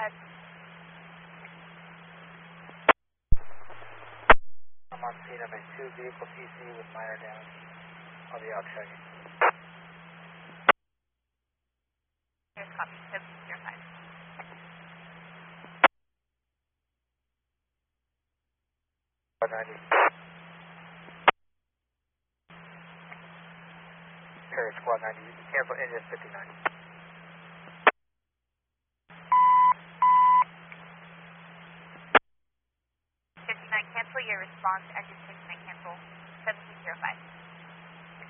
ahead. I'm on scene of a 2 vehicle TC with minor damage. I'll be out checking. Here's copy. 705. Squad 90. Paris Squad 90. Cancel engine 59. 59, cancel your response. Engine 59, cancel. 1705.